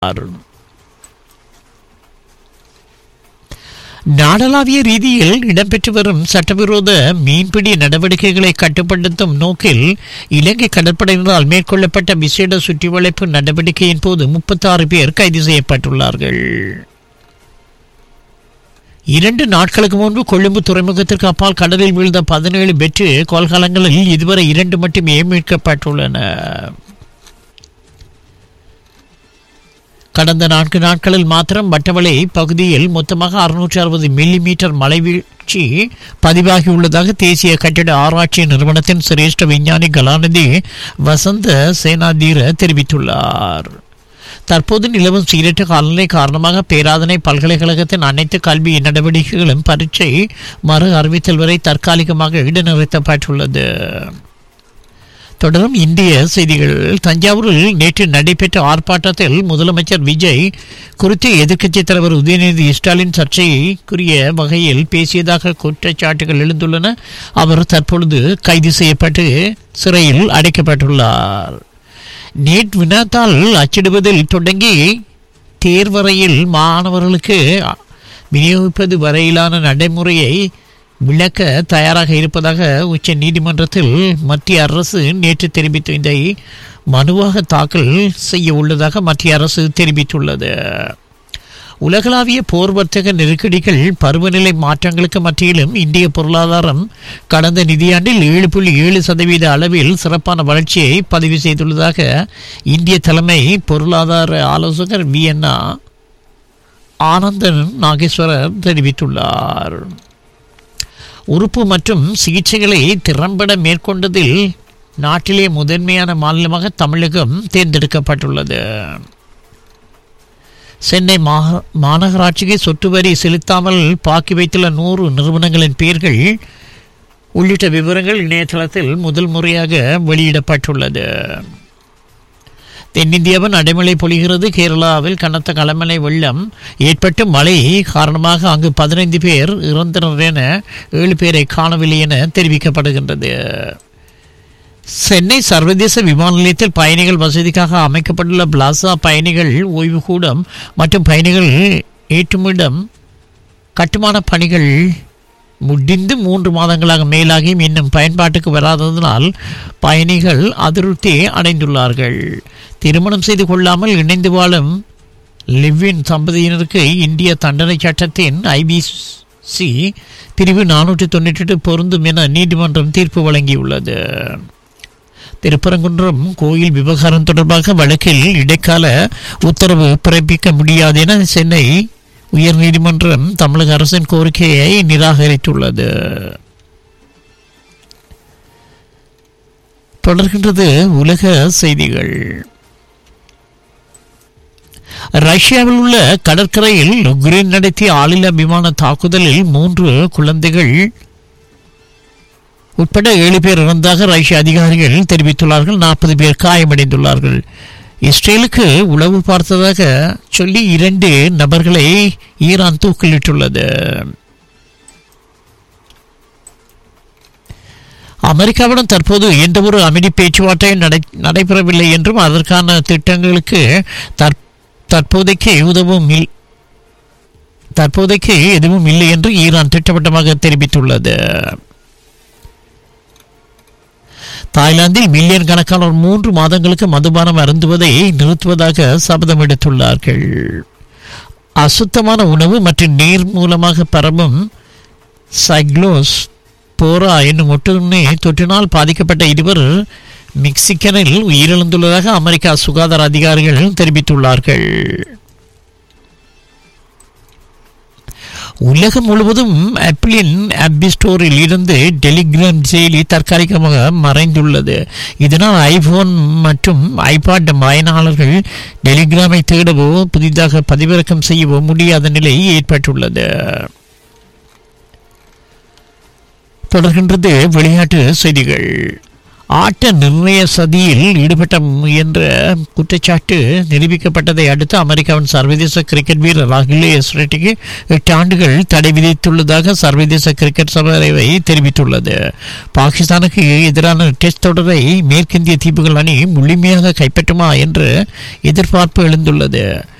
நாடளாவிய ரீதியில் இடம்பெற்று வரும் சட்டவிரோத மீன்பிடி நடவடிக்கைகளை கட்டுப்படுத்தும் நோக்கில் இலங்கை கடற்படையினரால் மேற்கொள்ளப்பட்ட விசேட சுற்றிவளைப்பு நடவடிக்கையின் போது 36 பேர் கைது செய்யப்பட்டுள்ளார்கள். 2 நாட்களுக்கு முன்பு கொழும்பு துறைமுகத்திற்கு அப்பால் கடலில் வீழ்ந்த 17 வெற்று கோல்காலங்களில் இதுவரை 2 மட்டுமே மீட்கப்பட்டுள்ளன. கடந்த 4 நாட்களில் மாத்திரம் வட்டவளை பகுதியில் மொத்தமாக 660 மில்லிமீட்டர் மழை வீழ்ச்சி பதிவாகியுள்ளதாக தேசிய கட்டிட ஆராய்ச்சி நிறுவனத்தின் சிரேஷ்ட விஞ்ஞானி கலாநிதி வசந்த சேனாதீர தெரிவித்துள்ளார். தற்போது நிலவும் சீரற்ற காலநிலை காரணமாக பேராதனை பல்கலைக்கழகத்தின் அனைத்து கல்வி நடவடிக்கைகளும் பரீட்சை மறு அறிவித்தல் வரை தற்காலிகமாக இடைநிறுத்தப்பட்டுள்ளது. தொடரும் இந்திய செய்திகள். தஞ்சாவூரில் நேற்று நடைபெற்ற ஆர்ப்பாட்டத்தில் முதலமைச்சர் விஜய் குறித்து எதிர்க்கட்சித் தலைவர் உதயநிதி ஸ்டாலின் சர்ச்சைக்குரிய வகையில் பேசியதாக குற்றச்சாட்டுகள் எழுந்துள்ளன. அவர் தற்பொழுது கைது செய்யப்பட்டு சிறையில் அடைக்கப்பட்டுள்ளார். நீட் வினாத்தாள் அச்சிடுவதில் தொடங்கி தேர்வறையில் மாணவர்களுக்கு விநியோகிப்பது வரையிலான நடைமுறையை விளக்க தயாராக இருப்பதாக உச்ச நீதிமன்றத்தில் மத்திய அரசு நேற்று தெரிவித்து இதை மனுவாக தாக்கல் செய்ய உள்ளதாக மத்திய அரசு தெரிவித்துள்ளது. உலகளாவிய போர் வர்த்தக நெருக்கடிகள் பருவநிலை மாற்றங்களுக்கு மத்தியிலும் இந்திய பொருளாதாரம் கடந்த நிதியாண்டில் 7.7% அளவில் சிறப்பான வளர்ச்சியை பதிவு செய்துள்ளதாக இந்திய தலைமை பொருளாதார ஆலோசகர் வியன்னா ஆனந்தன் நாகேஸ்வரர் தெரிவித்துள்ளார். உறுப்பு மற்றும் சிகிச்சைகளை திறம்பட மேற்கொண்டதில் நாட்டிலே முதன்மையான மாநிலமாக தமிழகம் தேர்ந்தெடுக்கப்பட்டுள்ளது. சென்னை மாநகராட்சிக்கு சொத்து வரி செலுத்தாமல் பாக்கி வைத்துள்ள 100 நிறுவனங்களின் பெயர்கள் உள்ளிட்ட விவரங்கள் இணையதளத்தில் முதல் முறையாக வெளியிடப்பட்டுள்ளது. தென்னிந்தியாவின் அடைமழை பொழிகிறது. கேரளாவில் கனத்த கலமழை வெள்ளம் ஏற்பட்டு மழை காரணமாக அங்கு 15 பேர் இறந்தனர் என 7 பேரை காணவில்லை என தெரிவிக்கப்படுகின்றது. சென்னை சர்வதேச விமான நிலையத்தில் பயணிகள் வசதிக்காக அமைக்கப்பட்டுள்ள பிளாசா பயணிகள் ஓய்வு கூடம் மற்றும் பயணிகள் ஏற்றுமிடம் கட்டுமான பணிகள் முடிந்து 3 மாதங்களாக மேலாகியும் இன்னும் பயன்பாட்டுக்கு வராததனால் பயணிகள் அதிருப்தி அடைந்துள்ளார்கள். திருமணம் செய்து கொள்ளாமல் இணைந்து வாழும் லிவ்வின் தம்பதியினருக்கு இந்திய தண்டனை சட்டத்தின் IBC பிரிவு 498 பொருந்தும் என நீதிமன்றம் தீர்ப்பு வழங்கியுள்ளது. திருப்பரங்குன்றம் கோயில் விவகாரம் தொடர்பாக வழக்கில் இடைக்கால உத்தரவு பிறப்பிக்க முடியாது என சென்னை உயர்நீதிமன்றம் தமிழக அரசின் கோரிக்கையை நிராகரித்துள்ளது. தொடர்கின்றது உலக செய்திகள். ரஷ்யாவில் உள்ள கடற்கரையில் உக்ரைன் நடத்திய ஆளில்லா விமான தாக்குதலில் 3 குழந்தைகள் உட்பட 7 பேர் இறந்ததாக ரஷ்ய அதிகாரிகள் தெரிவித்துள்ளார்கள். 40 பேர் காயமடைந்துள்ளார்கள். இஸ்ரேலுக்கு உளவு பார்த்ததாக சொல்லி 2 நபர்களை ஈரான் தூக்கிலிட்டுள்ளது. அமெரிக்காவுடன் தற்போது எந்த ஒரு அமைதி பேச்சுவார்த்தையும் நடைபெறவில்லை என்றும் அதற்கான திட்டங்களுக்கு தற்போதைக்கு எதுவும் இல்லை என்று ஈரான் திட்டவட்டமாக தெரிவித்துள்ளது. தாய்லாந்தில் மில்லியன் கணக்கானோர் 3 மாதங்களுக்கு மதுபானம் அருந்துவதை நிறுத்துவதாக சபதம் எடுத்துள்ளார்கள். அசுத்தமான உணவு மற்றும் நீர் மூலமாக பரவும் சைக்ளோஸ் போரா என்னும் ஒட்டுண்ணி தொற்றினால் பாதிக்கப்பட்ட 2 மெக்சிகனில் உயிரிழந்துள்ளதாக அமெரிக்கா சுகாதார அதிகாரிகள் தெரிவித்துள்ளார்கள். உலகம் முழுவதும் ஆப்பிளின் ஆப் ஸ்டோரில் இருந்து டெலிகிராம் செயலி தற்காலிகமாக மறைந்துள்ளது. இதனால் ஐபோன் மற்றும் ஐபாட் பயனாளர்கள் டெலிகிராமை தேடவோ புதிதாக பதிவிறக்கம் செய்யவோ முடியாத நிலை ஏற்பட்டுள்ளது. தொடர்கின்றது விளையாட்டு செய்திகள். ஆட்ட நிர்ணய சதியில் ஈடுபட்ட என்ற குற்றச்சாட்டு நிரூபிக்கப்பட்டதை அடுத்து அமெரிக்காவின் சர்வதேச கிரிக்கெட் வீரர் ராகுல் ரெட்டிக்கு 8 ஆண்டுகள் தடை விதித்துள்ளதாக சர்வதேச கிரிக்கெட் சபை தெரிவித்துள்ளது. பாகிஸ்தானுக்கு எதிரான டெஸ்ட் தொடரை மேற்கிந்திய தீவுகள் அணி முழுமையாக கைப்பற்றுமா என்று எதிர்பார்ப்பு எழுந்துள்ளது.